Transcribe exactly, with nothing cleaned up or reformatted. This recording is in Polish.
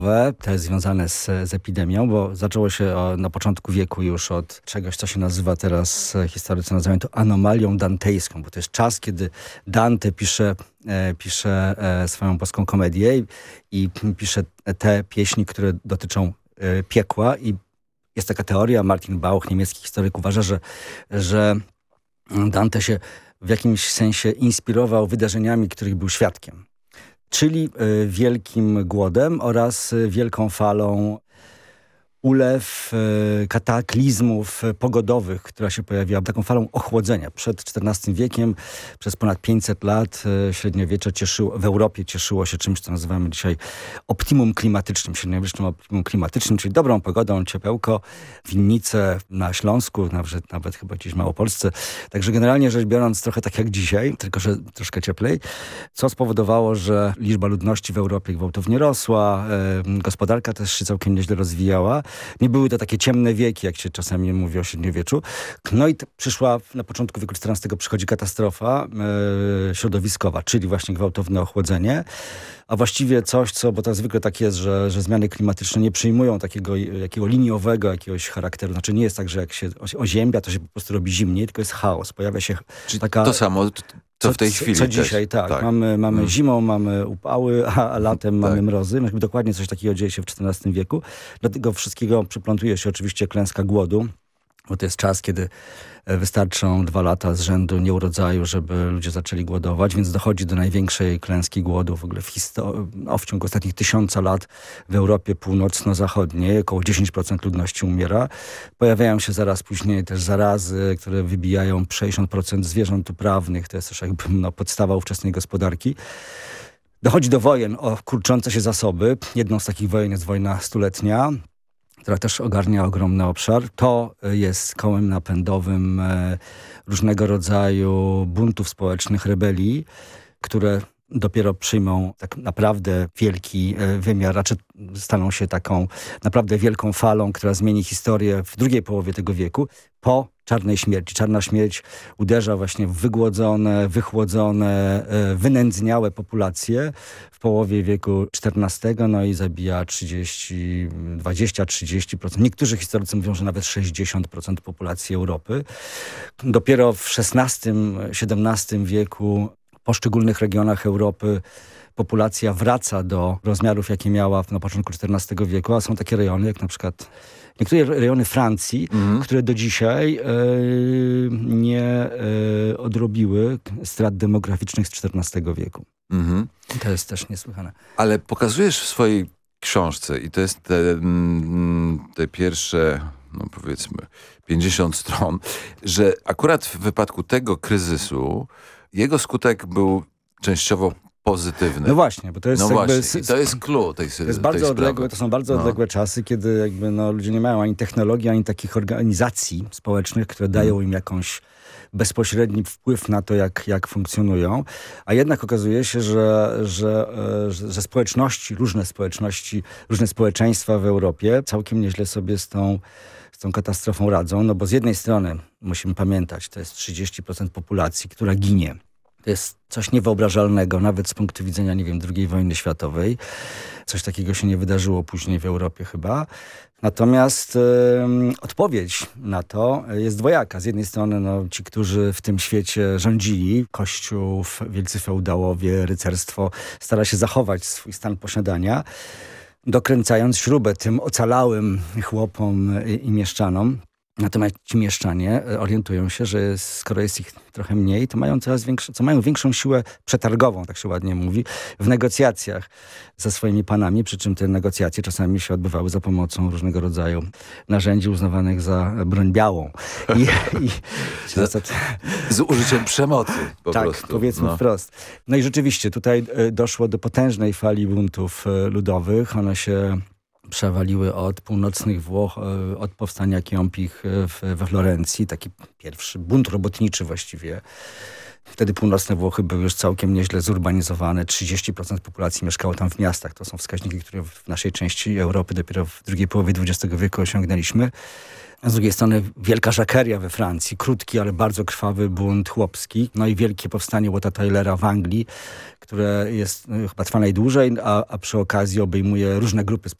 te związane z, z epidemią, bo zaczęło się o, na początku wieku już od czegoś, co się nazywa teraz, historycy nazywają to anomalią dantejską, bo to jest czas, kiedy Dante pisze, e, pisze e, swoją boską komedię i, i pisze te pieśni, które dotyczą e, piekła i jest taka teoria, Martin Bauch, niemiecki historyk, uważa, że, że Dante się w jakimś sensie inspirował wydarzeniami, których był świadkiem. Czyli y, wielkim głodem oraz y, wielką falą ulew, y, kataklizmów pogodowych, która się pojawiła, taką falą ochłodzenia. Przed czternastym wiekiem, przez ponad pięćset lat y, średniowiecze cieszyło, w Europie cieszyło się czymś, co nazywamy dzisiaj optimum klimatycznym, średniowiecznym optimum klimatycznym, czyli dobrą pogodą, ciepełko, winnice na Śląsku, nawet, nawet chyba gdzieś w Małopolsce. Także generalnie rzecz biorąc trochę tak jak dzisiaj, tylko że troszkę cieplej, co spowodowało, że liczba ludności w Europie gwałtownie rosła, y, gospodarka też się całkiem nieźle rozwijała. Nie były to takie ciemne wieki, jak się czasami mówi o średniowieczu. No i przyszła, na początku wieku czternastego przychodzi katastrofa e, środowiskowa, czyli właśnie gwałtowne ochłodzenie. A właściwie coś, co, bo to zwykle tak jest, że, że zmiany klimatyczne nie przyjmują takiego jakiego liniowego jakiegoś charakteru. Znaczy nie jest tak, że jak się oziębia, to się po prostu robi zimniej, tylko jest chaos. Pojawia się Czyli taka... to samo, co w tej chwili Co też. dzisiaj, tak. tak. Mamy, mamy hmm. zimą, mamy upały, a, a latem tak. mamy mrozy. Dokładnie coś takiego dzieje się w czternastym wieku. Dlatego wszystkiego przyplątuje się oczywiście klęska głodu, bo to jest czas, kiedy wystarczą dwa lata z rzędu nieurodzaju, żeby ludzie zaczęli głodować, więc dochodzi do największej klęski głodu w ogóle w historii. No, w ciągu ostatnich tysiąca lat w Europie północno-zachodniej około dziesięć procent ludności umiera. Pojawiają się zaraz później też zarazy, które wybijają sześćdziesiąt procent zwierząt uprawnych. To jest też jakby no, podstawa ówczesnej gospodarki. Dochodzi do wojen o kurczące się zasoby. Jedną z takich wojen jest wojna stuletnia, która też ogarnia ogromny obszar. To jest kołem napędowym różnego rodzaju buntów społecznych, rebelii, które dopiero przyjmą tak naprawdę wielki wymiar, raczej staną się taką naprawdę wielką falą, która zmieni historię w drugiej połowie tego wieku, po czarnej śmierci. Czarna śmierć uderza właśnie w wygłodzone, wychłodzone, wynędzniałe populacje w połowie wieku czternastego, no i zabija trzydzieści, dwadzieścia trzydzieści procent. Niektórzy historycy mówią, że nawet sześćdziesiąt procent populacji Europy. Dopiero w szesnastym, siedemnastym wieku w poszczególnych regionach Europy populacja wraca do rozmiarów, jakie miała na początku czternastego wieku, a są takie rejony, jak na przykład niektóre rejony Francji, mm. które do dzisiaj e, nie e, odrobiły strat demograficznych z czternastego wieku. Mm-hmm. To jest też niesłychane. Ale pokazujesz w swojej książce, i to jest te, te pierwsze, no powiedzmy, pięćdziesiąt stron, że akurat w wypadku tego kryzysu jego skutek był częściowo pozytywny. No właśnie, bo to jest no jakby... Właśnie. To jest clue tej sytuacji. To jest bardzo odległe, to są bardzo no. odległe czasy, kiedy jakby no, ludzie nie mają ani technologii, ani takich organizacji społecznych, które dają hmm. im jakąś bezpośredni wpływ na to, jak, jak funkcjonują. A jednak okazuje się, że, że, że, że społeczności, różne społeczności, różne społeczeństwa w Europie całkiem nieźle sobie z tą, z tą katastrofą radzą. No bo z jednej strony, musimy pamiętać, to jest trzydzieści procent populacji, która ginie. To jest coś niewyobrażalnego, nawet z punktu widzenia, nie wiem, drugiej wojny światowej. Coś takiego się nie wydarzyło później w Europie chyba. Natomiast y, odpowiedź na to jest dwojaka. Z jednej strony no, ci, którzy w tym świecie rządzili, kościół, wielcy feudałowie, rycerstwo, stara się zachować swój stan posiadania, dokręcając śrubę tym ocalałym chłopom i, i mieszczanom. Natomiast ci mieszczanie orientują się, że skoro jest ich trochę mniej, to mają coraz większą, co mają większą siłę przetargową, tak się ładnie mówi, w negocjacjach ze swoimi panami, przy czym te negocjacje czasami się odbywały za pomocą różnego rodzaju narzędzi uznawanych za broń białą. I, i z, z użyciem przemocy po tak, prostu. Tak, powiedzmy no. wprost. No i rzeczywiście tutaj doszło do potężnej fali buntów ludowych. One się przewaliły od północnych Włoch, od powstania Kiełpich we Florencji. Taki pierwszy bunt robotniczy właściwie Wtedy północne Włochy były już całkiem nieźle zurbanizowane. trzydzieści procent populacji mieszkało tam w miastach. To są wskaźniki, które w naszej części Europy dopiero w drugiej połowie dwudziestego wieku osiągnęliśmy. A z drugiej strony wielka żakeria we Francji, krótki, ale bardzo krwawy bunt chłopski. No i wielkie powstanie Watta Tylera w Anglii, które jest chyba trwa najdłużej, a, a przy okazji obejmuje różne grupy